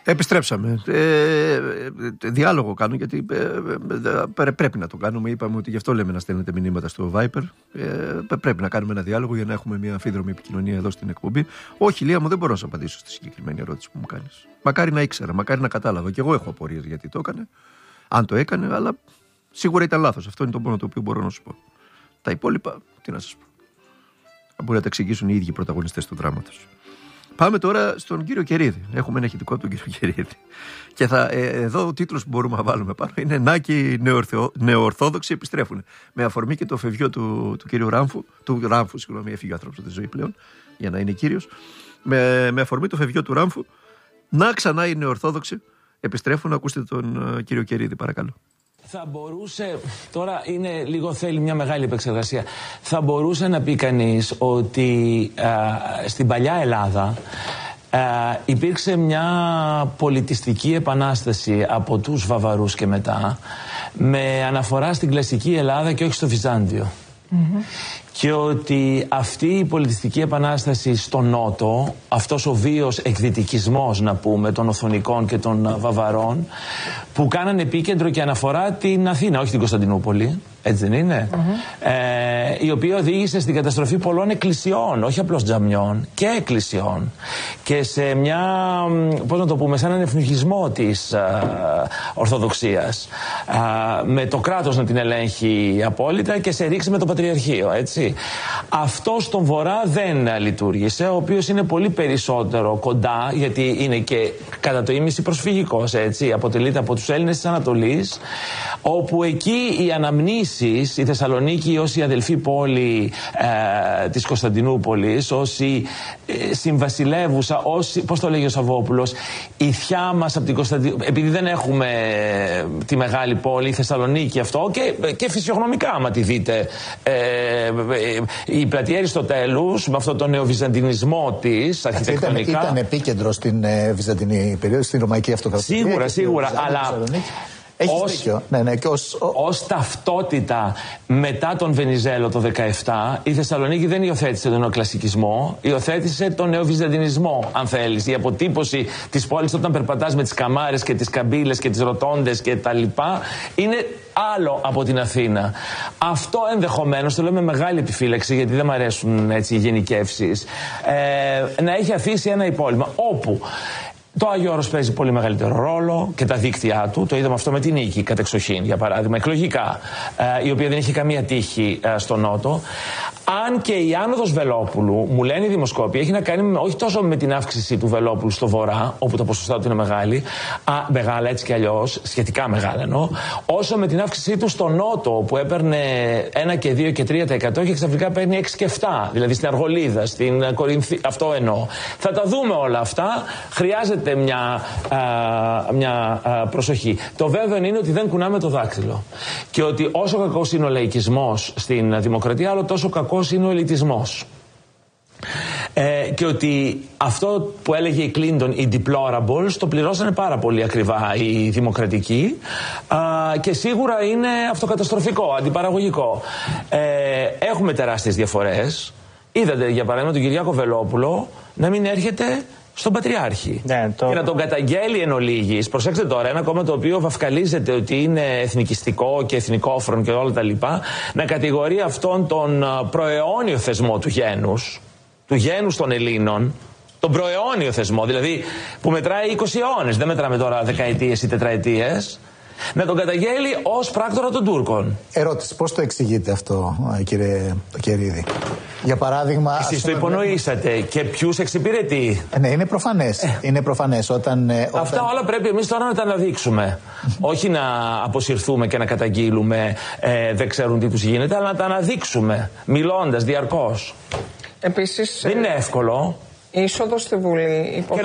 Επιστρέψαμε. Διάλογο κάνω γιατί πρέπει να το κάνουμε. Είπαμε ότι γι' αυτό λέμε να στέλνετε μηνύματα στο Viper. Πρέπει να κάνουμε ένα διάλογο για να έχουμε μια αμφίδρομη επικοινωνία εδώ στην εκπομπή. Όχι, Λία μου, δεν μπορώ να σου απαντήσω στη συγκεκριμένη ερώτηση που μου κάνεις. Μακάρι να ήξερα, μακάρι να κατάλαβα. Και εγώ έχω απορίες γιατί το έκανε. Αν το έκανε, αλλά σίγουρα ήταν λάθος. Αυτό είναι το μόνο το οποίο μπορώ να σου πω. Τα υπόλοιπα, τι να σας πω. Μπορεί να τα εξηγήσουν οι ίδιοι πρωταγωνιστές του δράματος. Πάμε τώρα στον κύριο Κερίδη. Έχουμε ένα ηχητικό από τον κύριο Κερίδη. Και εδώ ο τίτλος που μπορούμε να βάλουμε πάνω είναι «Νάκη νεοορθόδοξοι επιστρέφουν». Με αφορμή και το φευγιό του κύριου Ράμφου. Του Ράμφου, συγγνώμη, έφυγε ο άνθρωπος από τη ζωή πλέον, για να είναι κύριος. Με αφορμή το φευγιό του Ράμφου, να ξανά οι νεοορθόδοξοι επιστρέφουν. Ακούστε τον κύριο Κερίδη, παρακαλώ. Θα μπορούσε, τώρα είναι λίγο, θέλει μια μεγάλη επεξεργασία. Θα μπορούσε να πει κανείς ότι στην παλιά Ελλάδα υπήρξε μια πολιτιστική επανάσταση από τους Βαβαρούς και μετά, με αναφορά στην κλασική Ελλάδα και όχι στο Βυζάντιο. Και ότι αυτή η πολιτιστική επανάσταση στο Νότο, αυτός ο βίος εκδυτικισμός, να πούμε, των Οθωνικών και των Βαβαρών, που κάνανε επίκεντρο και αναφορά την Αθήνα, όχι την Κωνσταντινούπολη, έτσι δεν είναι, η οποία οδήγησε στην καταστροφή πολλών εκκλησιών, όχι απλώς τζαμιών, και εκκλησιών, και σε μια, πώς να το πούμε, σε έναν ευνηχισμό της Ορθοδοξίας, με το κράτος να την ελέγχει απόλυτα και σε ρήξη με το Πατριαρχείο, έτσι. Αυτό στον Βορρά δεν λειτουργήσε, ο οποίος είναι πολύ περισσότερο κοντά, γιατί είναι και κατά το ίμιση προσφυγικός, έτσι, αποτελείται από τους Έλληνες της Ανατολής, όπου εκεί οι αναμνήσεις, η Θεσσαλονίκη ως η αδελφή πόλη της Κωνσταντινούπολης, ως η συμβασιλεύουσα, ως, πώς το λέγει ο Σαββόπουλος, η θιά μας από την Κωνσταντινούπολη, επειδή δεν έχουμε τη μεγάλη πόλη, η Θεσσαλονίκη αυτό, και φυσιογνωμικά άμα τη δείτε, η πλατεία Αριστοτέλους με αυτόν τον νεοβυζαντινισμό της αρχιτεκτονικά. Ήταν επίκεντρο στην βυζαντινή περίοδο, στην Ρωμαϊκή Αυτοκρατορία. Σίγουρα, αλλά ως ταυτότητα μετά τον Βενιζέλο το 17, η Θεσσαλονίκη δεν υιοθέτησε τον νεοκλασικισμό, υιοθέτησε τον νεοβυζαντινισμό, αν θέλεις. Η αποτύπωση της πόλης όταν περπατάς με τις καμάρες και τις καμπύλες και τις ρωτώντες και τα λοιπά είναι άλλο από την Αθήνα. Αυτό ενδεχομένως, το λέω με μεγάλη επιφύλαξη γιατί δεν μου αρέσουν έτσι οι γενικεύσεις, να έχει αφήσει ένα υπόλοιπο όπου το Άγιο Όρος παίζει πολύ μεγαλύτερο ρόλο και τα δίκτυά του. Το είδαμε αυτό με την Νίκη, κατεξοχήν, για παράδειγμα, εκλογικά, η οποία δεν είχε καμία τύχη στο Νότο. Αν και η άνοδος Βελόπουλου, μου λένε οι δημοσκόποι, έχει να κάνει όχι τόσο με την αύξηση του Βελόπουλου στο Βορρά, όπου τα ποσοστά του είναι μεγάλα έτσι κι αλλιώς, σχετικά μεγάλα εννοώ, όσο με την αύξησή του στο Νότο, που έπαιρνε 1 και 2 και 3% και ξαφνικά παίρνει 6 και 7, δηλαδή στην Αργολίδα, στην Κορινθία, αυτό εννοώ. Θα τα δούμε όλα αυτά, χρειάζεται μια προσοχή. Το βέβαιο είναι ότι δεν κουνάμε το δάκτυλο. Και ότι όσο κακός είναι ο λαϊκισμός στην δημοκρατία, άλλο τόσο κακός είναι ο ελιτισμός. Και ότι αυτό που έλεγε η Κλίντον, οι deplorables, το πληρώσανε πάρα πολύ ακριβά οι δημοκρατικοί, και σίγουρα είναι αυτοκαταστροφικό, αντιπαραγωγικό. Έχουμε τεράστιες διαφορές. Είδατε για παράδειγμα τον Κυριάκο Βελόπουλο να μην έρχεται στον Πατριάρχη. Και να τον καταγγέλει εν ολίγης. Προσέξτε τώρα, ένα κόμμα το οποίο βαφκαλίζεται ότι είναι εθνικιστικό και εθνικόφρον και όλα τα λοιπά, να κατηγορεί αυτόν τον προαιώνιο θεσμό του γένους των Ελλήνων, τον προαιώνιο θεσμό, δηλαδή που μετράει 20 αιώνες, δεν μετράμε τώρα δεκαετίες ή τετραετίες, να τον καταγγέλει ως πράκτορα των Τούρκων. Ερώτηση, πώς το εξηγείτε αυτό, κύριε Κερίδη? Για παράδειγμα. Εσείς το υπονοήσατε και ποιους εξυπηρετεί? Ναι, είναι προφανές. Είναι προφανές. Αυτά όλα πρέπει εμείς τώρα να τα αναδείξουμε. Όχι να αποσυρθούμε και να καταγγείλουμε δεν ξέρουν τι τους γίνεται, αλλά να τα αναδείξουμε μιλώντας διαρκώς. Επίσης, δεν είναι εύκολο. Η είσοδος στη Βουλή